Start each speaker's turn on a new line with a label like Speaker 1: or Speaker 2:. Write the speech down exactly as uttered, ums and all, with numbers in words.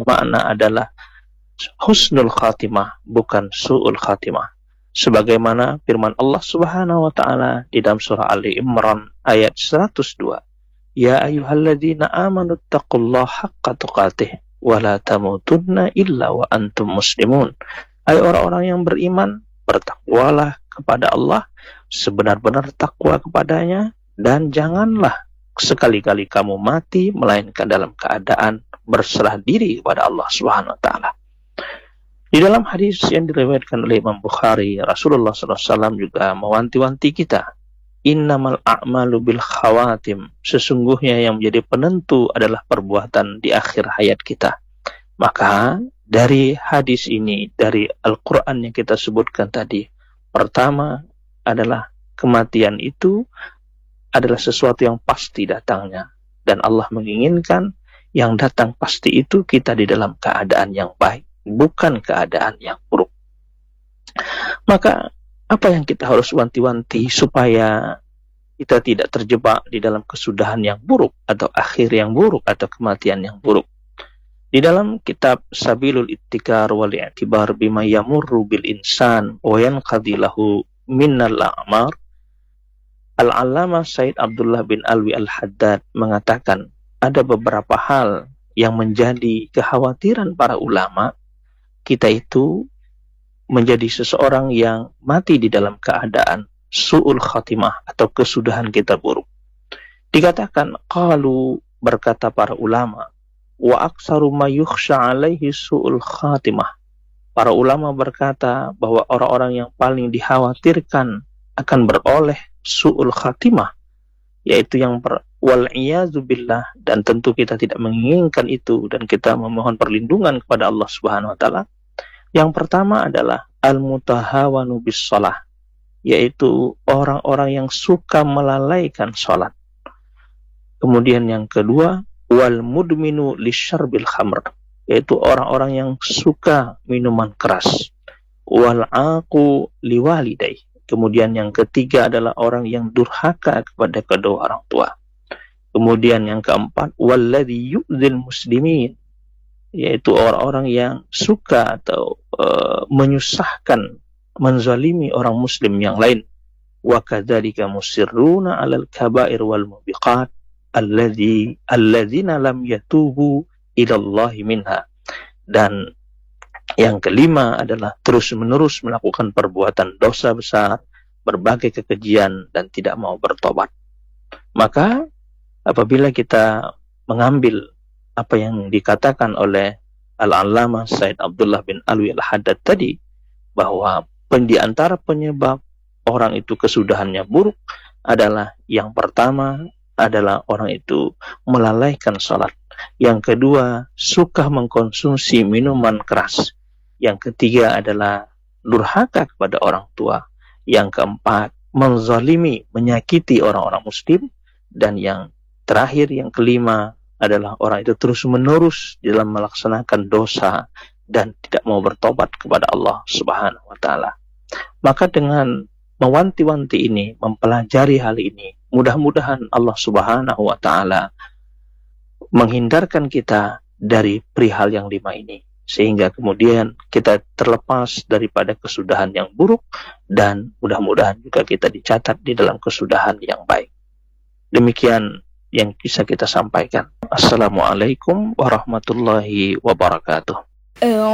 Speaker 1: bermakna adalah husnul khatimah, bukan su'ul khatimah. Sebagaimana firman Allah Subhanahu wa taala di dalam surah Ali Imran ayat seratus dua. Ya ayyuhalladzina amanu taqullaha haqqa tuqatih wa la tamutunna illa wa antum muslimun. Hai orang-orang yang beriman, bertakwalah kepada Allah sebenar-benar takwa kepadanya, dan janganlah sekali-kali kamu mati melainkan dalam keadaan berserah diri kepada Allah Subhanahu wa taala. Di dalam hadis yang diriwayatkan oleh Imam Bukhari, Rasulullah sallallahu alaihi wasallam juga mewanti-wanti kita, innamal a'malu bil khawatim, sesungguhnya yang menjadi penentu adalah perbuatan di akhir hayat kita. Maka dari hadis ini, dari Al-Quran yang kita sebutkan tadi, pertama adalah kematian itu adalah sesuatu yang pasti datangnya, dan Allah menginginkan yang datang pasti itu kita di dalam keadaan yang baik, bukan keadaan yang buruk. Maka apa yang kita harus wanti-wanti supaya kita tidak terjebak di dalam kesudahan yang buruk, atau akhir yang buruk, atau kematian yang buruk? Di dalam kitab Sabilul Ittikar wal I'tibar bima yamurru bil insan wa yanqadi lahu minnal a'mar, Al-Allamah Said Abdullah bin Alwi Al-Haddad mengatakan ada beberapa hal yang menjadi kekhawatiran para ulama kita itu menjadi seseorang yang mati di dalam keadaan su'ul khatimah atau kesudahan kita buruk. Dikatakan, qalu, berkata para ulama, wa aksaru ma yukhsha alaihi su'ul khatimah. Para ulama berkata bahwa orang-orang yang paling dikhawatirkan akan beroleh su'ul khatimah, yaitu yang per, wal iyazu billah, dan tentu kita tidak menginginkan itu dan kita memohon perlindungan kepada Allah Subhanahu wa taala. Yang pertama adalah al-mutahawanu bis shalah, yaitu orang-orang yang suka melalaikan salat. Kemudian yang kedua, wal mudminu lisyarbil khamr, yaitu orang-orang yang suka minuman keras. Wal aqu liwalidayh. Kemudian yang ketiga adalah orang yang durhaka kepada kedua orang tua. Kemudian yang keempat, walladzi yu'dzil muslimin, yaitu orang-orang yang suka atau uh, menyusahkan, menzalimi orang muslim yang lain. Wa kadzalika musirruna 'alal kaba'ir wal mubiqat alladzi alladzina lam yatubu ila Allah minha. Dan yang kelima adalah terus-menerus melakukan perbuatan dosa besar, berbagai kekejian, dan tidak mau bertobat. Maka apabila kita mengambil apa yang dikatakan oleh Al-Allamah Said Abdullah bin Alwi Al-Haddad tadi, bahwa di antara penyebab orang itu kesudahannya buruk adalah, yang pertama adalah orang itu melalaikan salat. Yang kedua, suka mengkonsumsi minuman keras. Yang ketiga adalah durhaka kepada orang tua. Yang keempat, menzalimi, menyakiti orang-orang muslim. Dan yang terakhir, yang kelima, adalah orang itu terus-menerus dalam melaksanakan dosa dan tidak mau bertobat kepada Allah Subhanahu wa taala. Maka dengan mewanti-wanti ini, mempelajari hal ini, mudah-mudahan Allah Subhanahu wa taala menghindarkan kita dari perihal yang lima ini, sehingga kemudian kita terlepas daripada kesudahan yang buruk, dan mudah-mudahan juga kita dicatat di dalam kesudahan yang baik. Demikian yang bisa kita sampaikan. Assalamualaikum warahmatullahi wabarakatuh.